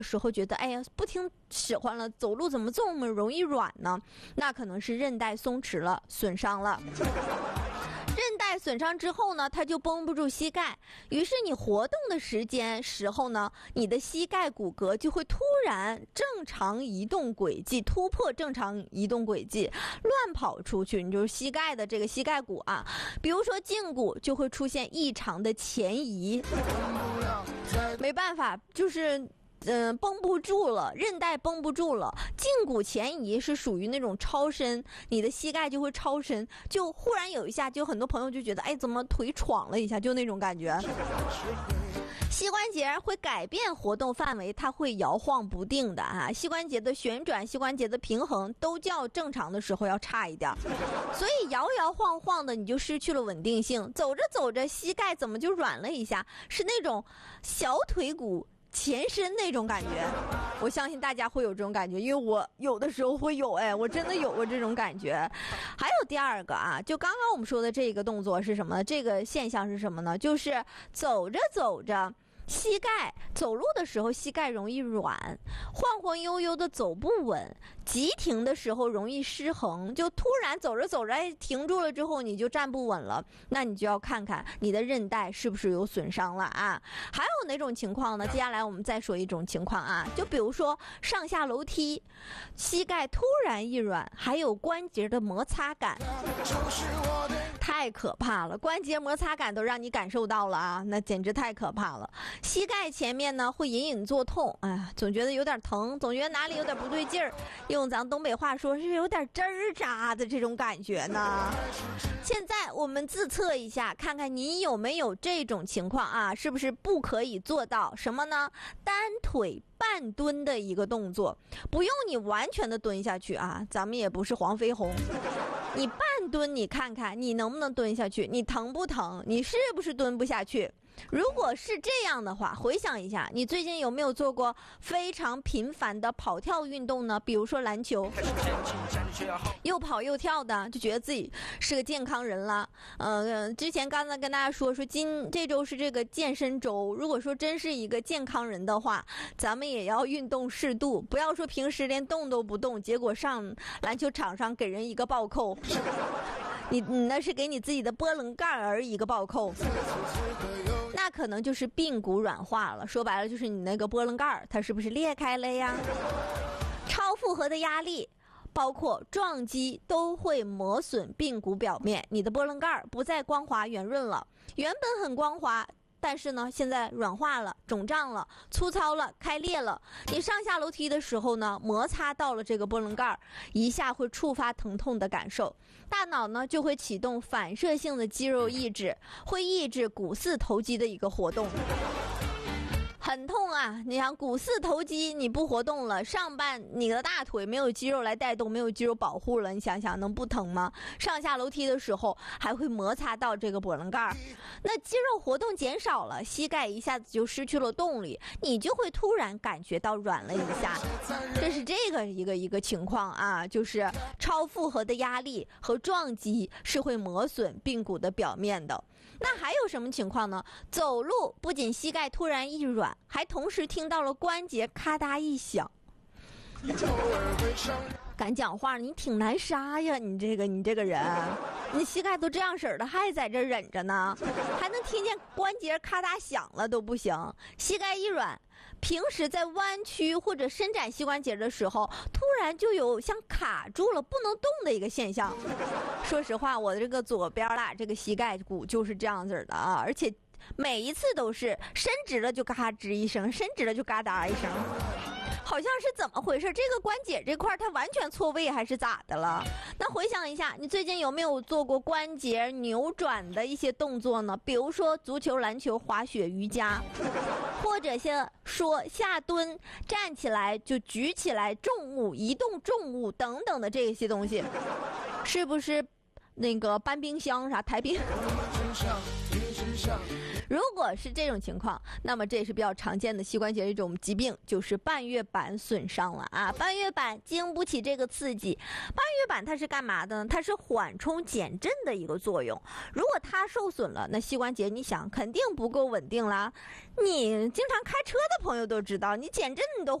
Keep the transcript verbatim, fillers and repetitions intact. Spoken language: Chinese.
时候觉得，哎呀，不听使唤了，走路怎么这么容易软呢？那可能是韧带松弛了，损伤了。韧带损伤之后呢，它就绷不住膝盖，于是你活动的时间时候呢，你的膝盖骨骼就会突然正常移动轨迹，突破正常移动轨迹，乱跑出去。你就是膝盖的这个膝盖骨啊，比如说胫骨就会出现异常的前移，没办法，就是嗯、呃，绷不住了，韧带绷不住了，胫骨前移是属于那种超伸，你的膝盖就会超伸，就忽然有一下，就很多朋友就觉得，哎，怎么腿闯了一下，就那种感觉。膝关节会改变活动范围，它会摇晃不定的啊。膝关节的旋转、膝关节的平衡都较正常的时候要差一点，所以摇摇晃晃的你就失去了稳定性。走着走着，膝盖怎么就软了一下？是那种小腿骨前伸那种感觉，我相信大家会有这种感觉，因为我有的时候会有，哎，我真的有过这种感觉。还有第二个啊，就刚刚我们说的这个动作是什么？这个现象是什么呢？就是走着走着，膝盖走路的时候膝盖容易软，晃晃悠悠的走不稳，急停的时候容易失衡，就突然走着走着停住了之后你就站不稳了，那你就要看看你的韧带是不是有损伤了啊。还有哪种情况呢？接下来我们再说一种情况啊，就比如说上下楼梯，膝盖突然一软，还有关节的摩擦感，太可怕了，关节摩擦感都让你感受到了啊，那简直太可怕了。膝盖前面呢会隐隐作痛，哎呀，总觉得有点疼，总觉得哪里有点不对劲儿，用咱东北话说是有点针儿扎的这种感觉呢。现在我们自测一下，看看你有没有这种情况啊，是不是不可以做到什么呢？单腿半蹲的一个动作，不用你完全的蹲下去啊，咱们也不是黄飞鸿，你半蹲，你看看你能不能蹲下去，你疼不疼，你是不是蹲不下去。如果是这样的话，回想一下，你最近有没有做过非常频繁的跑跳运动呢？比如说篮球，又跑又跳的，就觉得自己是个健康人了。呃，之前刚才跟大家说说，今这周是这个健身周。如果说真是一个健康人的话，咱们也要运动适度，不要说平时连动都不动，结果上篮球场上给人一个暴扣。你你那是给你自己的波棱盖儿一个暴扣。那可能就是髌骨软化了，说白了就是你那个波棱盖它是不是裂开了呀？超负荷的压力包括撞击都会磨损髌骨表面，你的波棱盖不再光滑圆润了，原本很光滑，但是呢现在软化了，肿胀了，粗糙了，开裂了。你上下楼梯的时候呢，摩擦到了这个波棱盖，一下会触发疼痛的感受，大脑呢就会启动反射性的肌肉抑制，会抑制股四头肌的一个活动。很痛啊，你想股四头肌你不活动了，上半你的大腿没有肌肉来带动，没有肌肉保护了，你想想能不疼吗？上下楼梯的时候还会摩擦到这个波棱盖，那肌肉活动减少了，膝盖一下子就失去了动力，你就会突然感觉到软了一下。这是这个一个一个情况啊，就是超负荷的压力和撞击是会磨损髌骨的表面的。那还有什么情况呢？走路不仅膝盖突然一软，还同时听到了关节咔嗒一响。敢讲话，你挺难杀呀！你这个你这个人，你膝盖都这样式儿的，还在这忍着呢，还能听见关节咔嗒响了都不行。膝盖一软，平时在弯曲或者伸展膝关节的时候，突然就有像卡住了不能动的一个现象。说实话，我的这个左边啦，这个膝盖骨就是这样子的啊，而且每一次都是伸直了就嘎吱一声，伸直了就嘎哒一声。好像是怎么回事？这个关节这块它完全错位还是咋的了？那回想一下，你最近有没有做过关节扭转的一些动作呢？比如说足球、篮球、滑雪、瑜伽，或者先说下蹲、站起来就举起来重物、移动重物等等的这些东西，是不是那个搬冰箱啥抬冰？ 如果是这种情况，那么这也是比较常见的膝关节的一种疾病，就是半月板损伤了啊。半月板经不起这个刺激，半月板它是干嘛的呢？它是缓冲减震的一个作用。如果它受损了，那膝关节你想肯定不够稳定啦。你经常开车的朋友都知道，你减震你都